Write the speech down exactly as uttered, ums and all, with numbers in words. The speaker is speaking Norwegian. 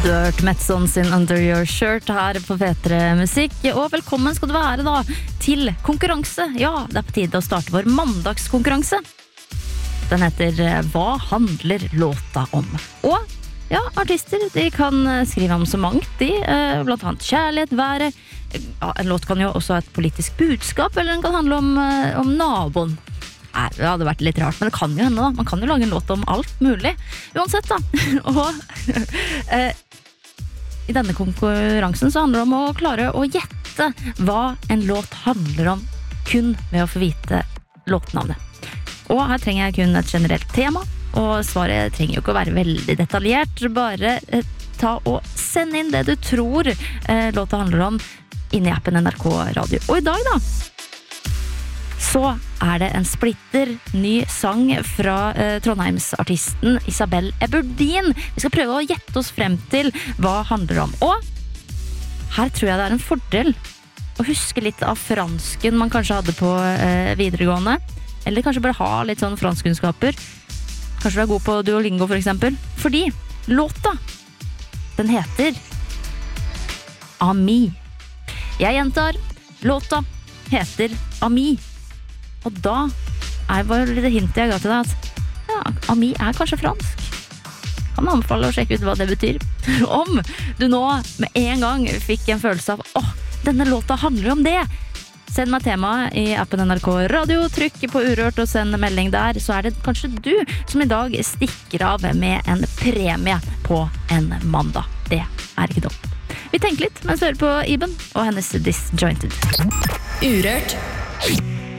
Dirt Metson sin Under Your Shirt her på P tre Musikk. Og velkommen skal du være da til konkurranse. Ja, det er på tide å starte vår mandagskonkurranse. Den heter Hva handler låta om? Og ja, artister, de kan skrive om så mangt de, blant annet kjærlighet, været. Ja, en låt kan jo også ha et politisk budskap, eller den kan handle om, om naboen. Nei, det hadde vært litt rart, men det kan jo hende da. Man kan jo lage en låt om alt mulig. Uansett da. Og eh, i denne konkurransen så handler det om å klare å gjette hva en låt handler om, kun ved å få vite låtnavnet. Og her trenger jeg kun et generelt tema, og svaret trenger jo ikke å være veldig detaljert. Bare eh, ta og send inn det du tror eh, låta handler om inn i appen N R K Radio. Og i dag da, så er det en splitter ny sang fra eh, Trondheimsartisten Isabel Eberdeen. Vi skal prøve å gjette oss frem til hva handler om. Og her tror jeg det er en fordel å huske litt av fransken man kanskje hadde på eh, videregående. Eller kanskje bare ha litt sånn franskkunnskaper. Kanskje du er god på Duolingo for eksempel. Fordi låta, den heter Ami. Jeg gjentar, låta heter Ami. Og da er bare litt hint jeg ga til deg at ja, Ami er kanskje fransk. Kan anbefale å sjekke ut hva det betyr. Om du nå med en gang fikk en følelse av åh, denne låta handler om det. Send meg temaet i appen N R K Radio, trykk på Urørt og send melding der, så er det kanskje du som i dag stikker av med en premie på en mandag. Det er ikke dumt. Vi tenker litt mens vi hører på Iben og hennes Disjointed. Urørt.